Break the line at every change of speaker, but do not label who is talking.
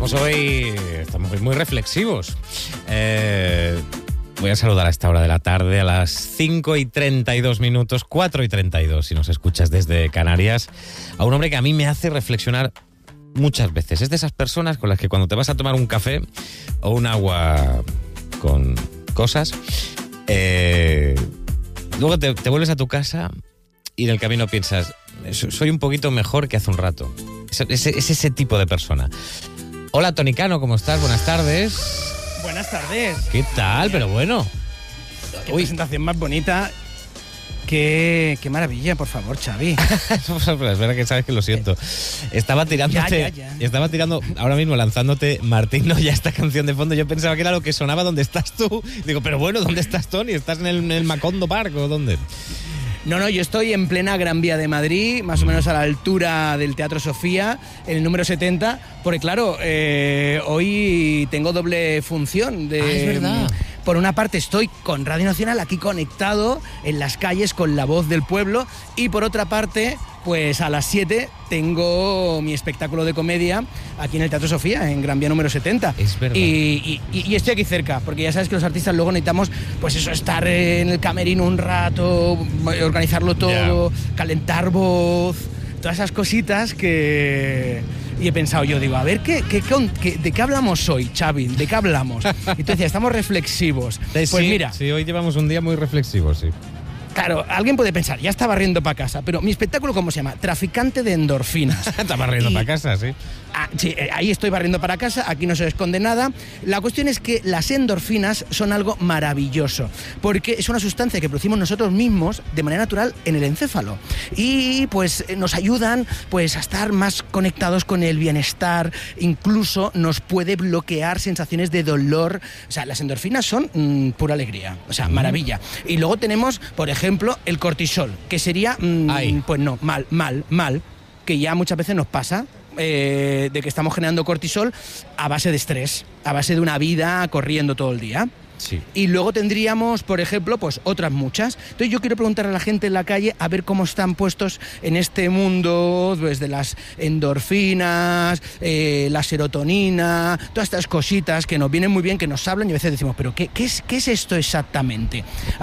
Estamos hoy muy reflexivos. Voy a saludar a esta hora de la tarde, a las 5:32, 4:32, si nos escuchas desde Canarias, a un hombre que a mí me hace reflexionar muchas veces. Es de esas personas con las que cuando te vas a tomar un café o un agua con cosas, luego te vuelves a tu casa y en el camino piensas, soy un poquito mejor que hace un rato. Es ese tipo de persona. Hola, Tony Cano, ¿cómo estás? Buenas tardes.
Buenas tardes.
¿Qué tal? Pero bueno.
Qué presentación más bonita. Qué maravilla, por favor, Xavi.
Es verdad que sabes que lo siento. Estaba tirándote.
Ya.
Estaba tirando ahora mismo, lanzándote Martín, ¿no? Ya esta canción de fondo. Yo pensaba que era lo que sonaba donde estás tú. Digo, pero bueno, ¿dónde estás, Tony? ¿Estás en el Macondo Park o dónde?
No, yo estoy en plena Gran Vía de Madrid, más o menos a la altura del Teatro Sofía, en el número 70, porque claro, hoy tengo doble función.
Es verdad.
Por una parte estoy con Radio Nacional aquí conectado en las calles con la voz del pueblo, y por otra parte, pues a las 7 tengo mi espectáculo de comedia aquí en el Teatro Sofía, en Gran Vía número 70.
Es verdad.
Y estoy aquí cerca, porque ya sabes que los artistas luego necesitamos, pues eso, estar en el camerino un rato, organizarlo todo, calentar voz, todas esas cositas que... Y he pensado, digo, a ver, ¿de qué hablamos hoy, Xavi? ¿De qué hablamos? Y tú decías, estamos reflexivos. Pues
sí,
mira...
Sí, hoy llevamos un día muy reflexivo, sí.
Claro, alguien puede pensar, ya está barriendo para casa, pero mi espectáculo, ¿cómo se llama? Traficante de endorfinas.
Está barriendo para casa, sí.
Sí, ahí estoy barriendo para casa, aquí no se esconde nada. La cuestión es que las endorfinas son algo maravilloso, porque es una sustancia que producimos nosotros mismos de manera natural en el encéfalo. Y pues nos ayudan pues a estar más conectados con el bienestar, incluso nos puede bloquear sensaciones de dolor. O sea, las endorfinas son pura alegría, o sea, maravilla. Y luego tenemos, por ejemplo, el cortisol, que sería, pues no, mal, que ya muchas veces nos pasa. De que estamos generando cortisol a base de estrés, a base de una vida corriendo todo el día.
Sí.
Y luego tendríamos, por ejemplo, pues otras muchas. Entonces yo quiero preguntar a la gente en la calle a ver cómo están puestos en este mundo, pues, de las endorfinas, la serotonina, todas estas cositas que nos vienen muy bien, que nos hablan y a veces decimos, pero ¿qué es esto exactamente?